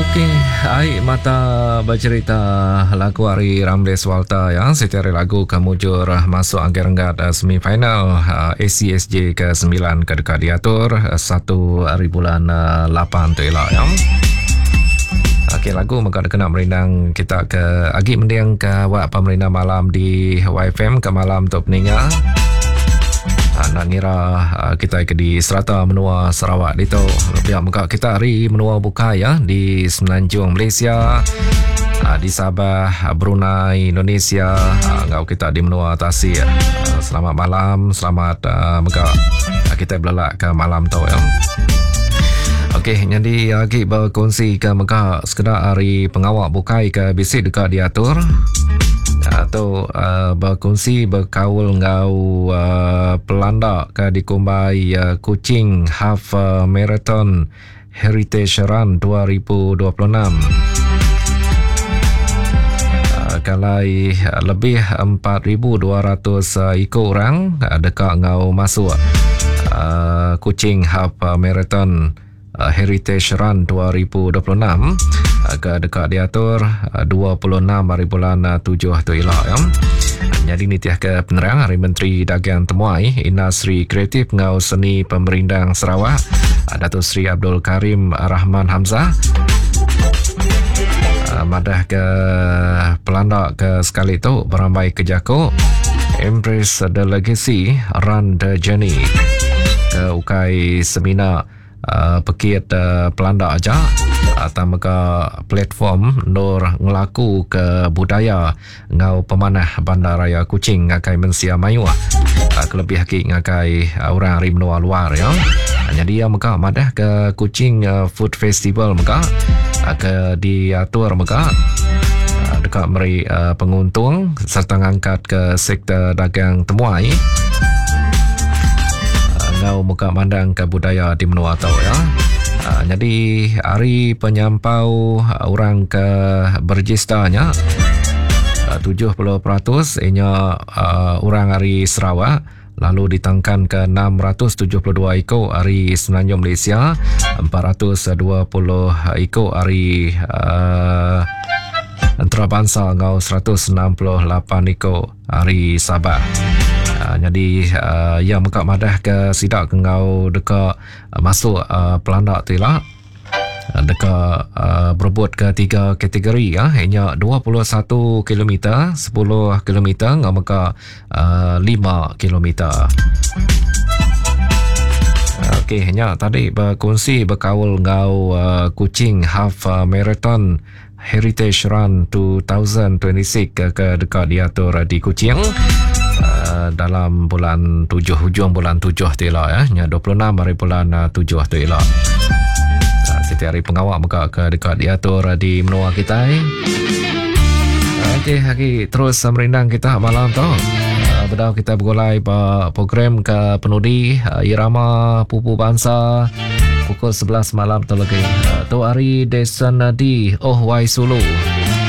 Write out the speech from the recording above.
Okey, ai mata bercerita lagu Ari Ramdes Walta ya. Setiap lagu kemujur masuk angka renggat semifinal ACSJ ke-9 ke dekat diatur 1 hari bulan 8 tu elok ya. Okey, lagu maka kena merindang kita ke agi mendiang ke wak pemerintah malam di YFM ke malam tu peninga. Nak ngira kita ke di Serata Menua Sarawak itu lebih muka kita hari menua buka ya di Semenanjung Malaysia, di Sabah Brunei Indonesia, ngau kita di menua Tasik. Selamat malam, selamat muka kita belak ke malam tu ya. Okey, jadi lagi berkongsi ke muka sekedar hari pengawal bukai ke bisik dekat diatur atau berkongsi berkaul ngau pelanda ke dikumbai Kuching Half Marathon Heritage Run 2026. Kalai lebih 4,200 ikut orang dekat ngau masuk Kuching Half Marathon Heritage Run 2026 ke dekat diatur 26 hari bulan 7 tu elok ya. Jadi ni tiah ke penerang Hari Menteri Dagang Temuai Industri Kreatif ngau seni pemerindang Sarawak Datuk Seri Abdul Karim Rahman Hamzah madah ke pelanda ke sekali tu beramai ke Jako Embrace the Legacy Run the Journey ke ukai seminar pekit pelanda aja atau ke platform Nur ngelaku ke budaya ngau pemanah Bandaraya Kuching ngakai mensia mayu kelebih haki ngakai orang hari menua luar ya. Jadi maka madah ke Kuching Food Festival maka ke diatur maka dekat meri penguntung serta ngangkat ke sektor dagang temuai ngau muka mandang ke budaya di menua tau ya. Jadi hari penyampau orang ke berregisternya 70% ianya orang hari Sarawak, lalu ditangkan ke 672 ikut hari Semenanjung Malaysia, 420 ikut hari antarabangsa ngau 168 ikut hari Sabah. Jadi ya muka madah ke sidak ngau dekat masuk pelanda tu lah dekat berebut ke 3 kategori ya, hanya 21 km 10 km ngau muka 5 km. Okey, hanya tadi berkongsi berkawal ngau Kuching Half Marathon Heritage Run 2026 ke dekat diatur di Kuching dalam bulan 7, hujung bulan 7 tu elok ya, 26 hari bulan 7 tu elok. Setiap hari pengawal muka ke dekat diatur di menua kita. Okey, hari terus merindang kita malam tu. Bedau kita bergulai program ke penudi irama pupu bangsa pukul 11 malam tu lagi. Tu hari Desa Nadi Oh Wai Sulu.